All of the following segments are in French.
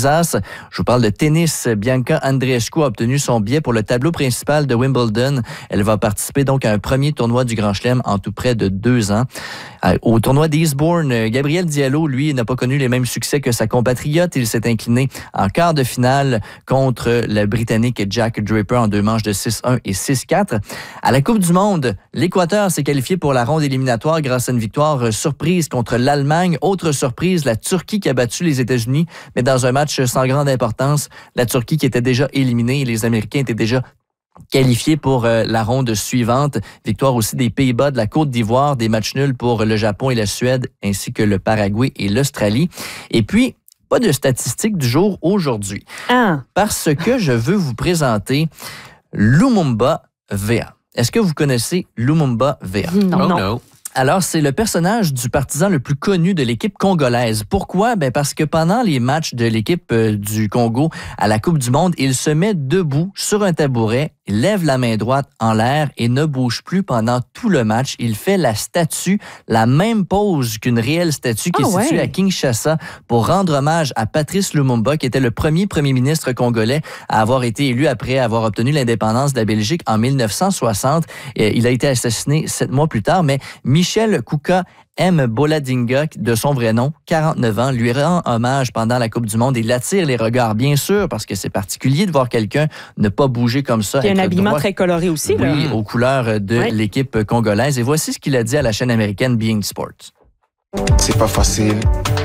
Texas. Je vous parle de tennis. Bianca Andreescu a obtenu son billet pour le tableau principal de Wimbledon. Elle va participer donc à un premier tournoi du Grand Chelem en tout près de 2 ans. Au tournoi d'Eastbourne, Gabriel Diallo, lui, n'a pas connu les mêmes succès que sa compatriote. Il s'est incliné en quart de finale contre le Britannique Jack Draper en 2 manches de 6-1 et 6-4. À la Coupe du Monde, l'Équateur s'est qualifié pour la ronde éliminatoire grâce à une victoire surprise contre l'Allemagne. Autre surprise, la Turquie qui a battu les États-Unis, mais dans un match sans grande importance. La Turquie qui était déjà éliminée et les Américains étaient déjà qualifiés pour la ronde suivante. Victoire aussi des Pays-Bas, de la Côte d'Ivoire, des matchs nuls pour le Japon et la Suède, ainsi que le Paraguay et l'Australie. Et puis, pas de statistiques du jour aujourd'hui. Parce que je veux vous présenter Lumumba Vea. Est-ce que vous connaissez Lumumba Vea? Non. Alors, c'est le personnage du partisan le plus connu de l'équipe congolaise. Pourquoi? Parce que pendant les matchs de l'équipe du Congo à la Coupe du Monde, il se met debout sur un tabouret, il lève la main droite en l'air et ne bouge plus pendant tout le match. Il fait la statue, la même pose qu'une réelle statue qui est située à Kinshasa pour rendre hommage à Patrice Lumumba, qui était le premier ministre congolais à avoir été élu après avoir obtenu l'indépendance de la Belgique en 1960. Il a été assassiné 7 mois plus tard, mais Michel Kouka M. Boladinga, de son vrai nom, 49 ans, lui rend hommage pendant la Coupe du Monde. Il attire les regards, bien sûr, parce que c'est particulier de voir quelqu'un ne pas bouger comme ça. Il y a un habillement très coloré aussi. Oui, aux couleurs de l'équipe congolaise. Et voici ce qu'il a dit à la chaîne américaine Being Sports. C'est pas facile,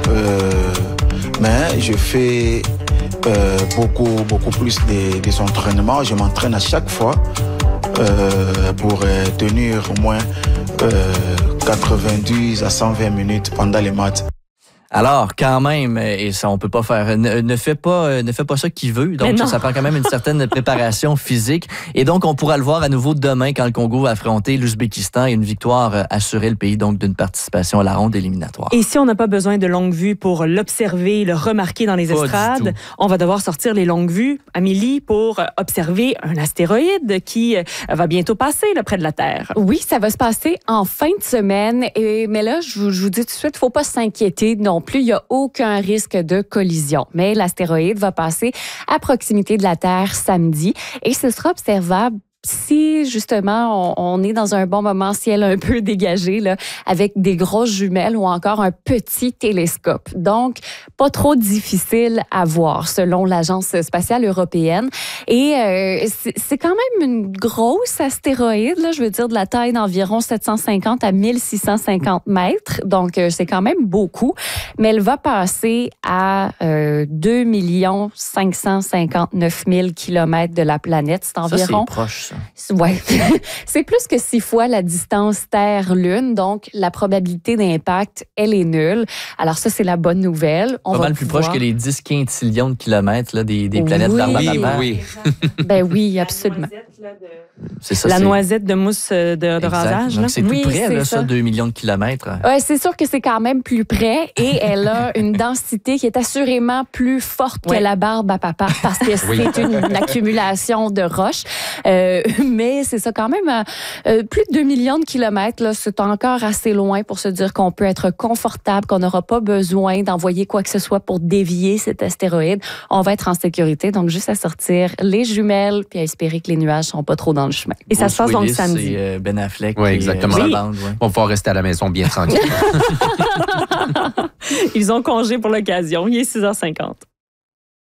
mais je fais beaucoup plus des entraînements. Je m'entraîne à chaque fois pour tenir au moins 90 à 120 minutes pendant les matchs. Alors, quand même, et ça, on peut pas faire, ne fait pas ça qui veut. Donc, ça prend quand même une certaine préparation physique. Et donc, on pourra le voir à nouveau demain quand le Congo va affronter l'Ouzbékistan et une victoire assurer le pays, donc, d'une participation à la ronde éliminatoire. Et si on n'a pas besoin de longue vue pour l'observer, le remarquer dans les estrades, on va devoir sortir les longues vues, Amélie, pour observer un astéroïde qui va bientôt passer là, près de la Terre. Oui, ça va se passer en fin de semaine. Mais là, je vous dis tout de suite, il ne faut pas s'inquiéter non plus, il n'y a aucun risque de collision. Mais l'astéroïde va passer à proximité de la Terre samedi et ce sera observable si, justement, on est dans un bon moment, ciel un peu dégagé, là, avec des grosses jumelles ou encore un petit télescope. Donc, pas trop difficile à voir, selon l'Agence spatiale européenne. Et c'est quand même une grosse astéroïde, là, je veux dire, de la taille d'environ 750 à 1650 mètres. Donc, c'est quand même beaucoup. Mais elle va passer à 2 559 000 kilomètres de la planète. C'est environ... Ça, c'est proche. Ouais. C'est plus que 6 fois la distance Terre-Lune, donc la probabilité d'impact, elle est nulle. Alors ça, c'est la bonne nouvelle. On va plus proche que les 10 quintillions de kilomètres là, des planètes d'Armada. Oui. Ben oui, absolument. C'est ça, la noisette de mousse de rasage. Donc, c'est tout près, là, ça, 2 millions de kilomètres. Ouais, c'est sûr que c'est quand même plus près et elle a une densité qui est assurément plus forte que la barbe à papa parce que c'est une accumulation de roches. Mais c'est ça quand même, plus de 2 millions de kilomètres, là, c'est encore assez loin pour se dire qu'on peut être confortable, qu'on n'aura pas besoin d'envoyer quoi que ce soit pour dévier cet astéroïde. On va être en sécurité, donc juste à sortir les jumelles puis à espérer que les nuages sont pas trop dans le chemin. Et ça se passe donc samedi. C'est Ben Affleck. Oui, exactement. La bande, on va pouvoir rester à la maison bien tranquille. Ils ont congé pour l'occasion. Il est 6h50.